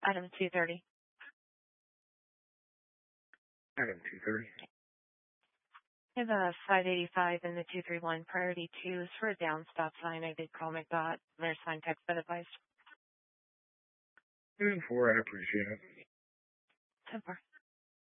Item 230. Item 230. I have a 585 and the 231 priority 2 is for a down stop sign. I did call McDOT. Their sign text been advised. 2 and 4, I appreciate it. 10-4.